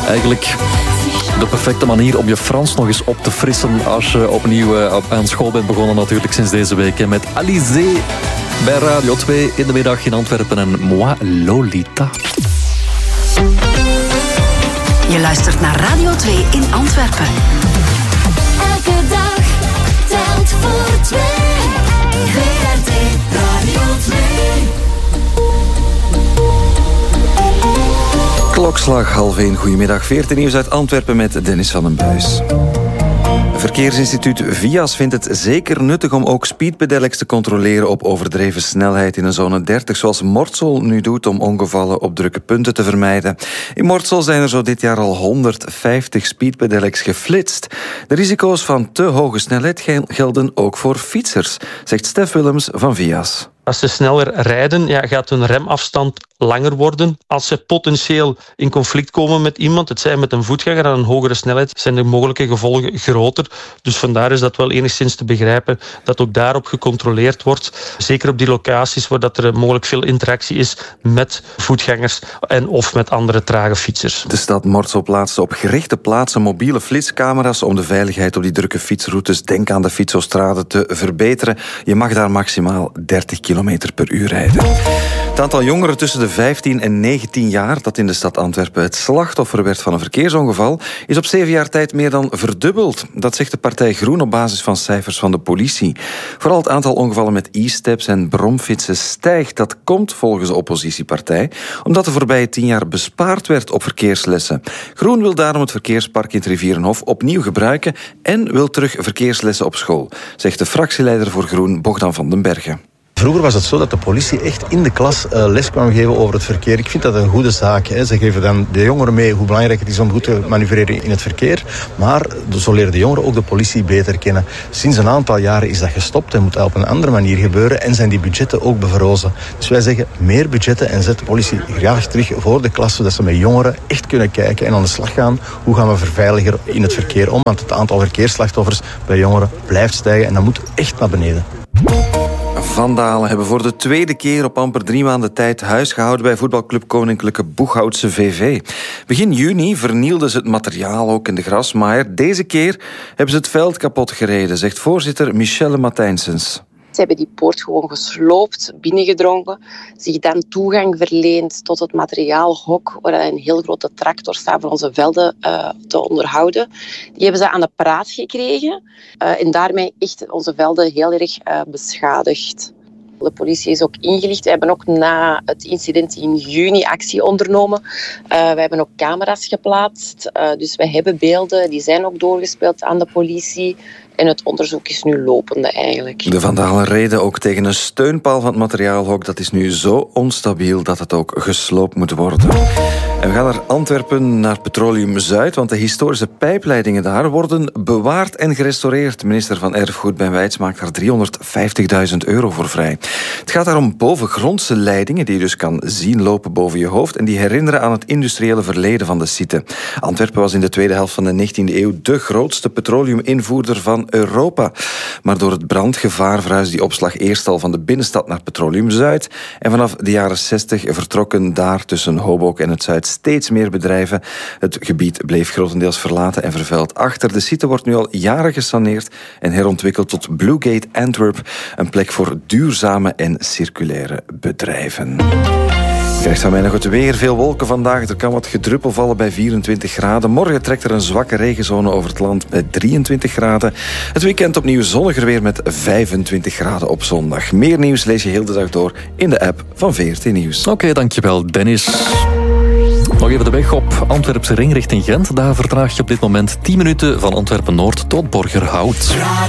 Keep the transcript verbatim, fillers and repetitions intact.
Eigenlijk de perfecte manier om je Frans nog eens op te frissen als je opnieuw uh, aan school bent begonnen natuurlijk sinds deze week. Hè, met Alizé bij Radio twee in de middag in Antwerpen en Moi Lolita. Je luistert naar Radio twee in Antwerpen. Elke dag telt voor twee. V R T Radio twee. Klokslag half één, goedemiddag. veertien nieuws uit Antwerpen met Dennis van den Buis. Verkeersinstituut Vias vindt het zeker nuttig om ook speedpedelecs te controleren op overdreven snelheid in een zone dertig, zoals Mortsel nu doet om ongevallen op drukke punten te vermijden. In Mortsel zijn er zo dit jaar al honderdvijftig speedpedelecs geflitst. De risico's van te hoge snelheid gelden ook voor fietsers, zegt Stef Willems van Vias. Als ze sneller rijden, ja, gaat hun remafstand langer worden. Als ze potentieel in conflict komen met iemand, het zij met een voetganger aan een hogere snelheid, zijn de mogelijke gevolgen groter. Dus vandaar is dat wel enigszins te begrijpen dat ook daarop gecontroleerd wordt. Zeker op die locaties waar dat er mogelijk veel interactie is met voetgangers en of met andere trage fietsers. De stad Mortsel plaatste op gerichte plaatsen mobiele flitscamera's om de veiligheid op die drukke fietsroutes, denk aan de fietsostrade, te verbeteren. Je mag daar maximaal dertig kilometer per uur rijden. Het aantal jongeren tussen de vijftien en negentien jaar dat in de stad Antwerpen het slachtoffer werd van een verkeersongeval is op zeven jaar tijd meer dan verdubbeld. Dat zegt de partij Groen op basis van cijfers van de politie. Vooral het aantal ongevallen met e-steps en bromfietsen stijgt. Dat komt volgens de oppositiepartij omdat de voorbije tien jaar bespaard werd op verkeerslessen. Groen wil daarom het verkeerspark in het Rivierenhof opnieuw gebruiken en wil terug verkeerslessen op school, zegt de fractieleider voor Groen Bogdan van den Bergen. Vroeger was het zo dat de politie echt in de klas uh, les kwam geven over het verkeer. Ik vind dat een goede zaak. Hè. Ze geven dan de jongeren mee hoe belangrijk het is om goed te manoeuvreren in het verkeer. Maar zo leren de jongeren ook de politie beter kennen. Sinds een aantal jaren is dat gestopt en moet dat op een andere manier gebeuren. En zijn die budgetten ook bevrozen. Dus wij zeggen meer budgetten en zet de politie graag terug voor de klas, zodat ze met jongeren echt kunnen kijken en aan de slag gaan. Hoe gaan we verveiliger in het verkeer om? Want het aantal verkeersslachtoffers bij jongeren blijft stijgen en dat moet echt naar beneden. Vandalen hebben voor de tweede keer op amper drie maanden tijd huis gehouden bij voetbalclub Koninklijke Boeghoutse V V. Begin juni vernielden ze het materiaal ook in de grasmaaier. Deze keer hebben ze het veld kapot gereden, zegt voorzitter Michelle Matijnsens. Ze hebben die poort gewoon gesloopt, binnengedrongen, zich dan toegang verleend tot het materiaalhok, waar een heel grote tractor staat voor onze velden uh, te onderhouden. Die hebben ze aan de praat gekregen uh, en daarmee echt onze velden heel erg uh, beschadigd. De politie is ook ingelicht. We hebben ook na het incident in juni actie ondernomen. Uh, we hebben ook camera's geplaatst. Uh, dus we hebben beelden, die zijn ook doorgespeeld aan de politie. En het onderzoek is nu lopende eigenlijk. De vandalen reden ook tegen een steunpaal van het materiaalhok. Dat is nu zo onstabiel dat het ook gesloopt moet worden. En we gaan naar Antwerpen, naar Petroleum Zuid, want de historische pijpleidingen daar worden bewaard en gerestaureerd. Minister van Erfgoed Ben Wijts maakt daar driehonderdvijftigduizend euro voor vrij. Het gaat daar om bovengrondse leidingen die je dus kan zien lopen boven je hoofd en die herinneren aan het industriële verleden van de site. Antwerpen was in de tweede helft van de negentiende eeuw de grootste petroleuminvoerder van Europa. Maar door het brandgevaar verhuisde die opslag eerst al van de binnenstad naar Petroleum Zuid en vanaf de jaren zestig vertrokken daar tussen Hoboken en het Zuid steeds meer bedrijven. Het gebied bleef grotendeels verlaten en vervuild achter. De site wordt nu al jaren gesaneerd en herontwikkeld tot Bluegate Antwerp, een plek voor duurzame en circulaire bedrijven. Krijgt van mij nog het weer. Veel wolken vandaag. Er kan wat gedruppel vallen bij vierentwintig graden. Morgen trekt er een zwakke regenzone over het land met drieëntwintig graden. Het weekend opnieuw zonniger weer met vijfentwintig graden op zondag. Meer nieuws lees je heel de dag door in de app van V R T Nieuws. Oké, okay, dankjewel Dennis. Nog even de weg op Antwerpse ring richting Gent. Daar vertraag je op dit moment tien minuten van Antwerpen-Noord tot Borgerhout.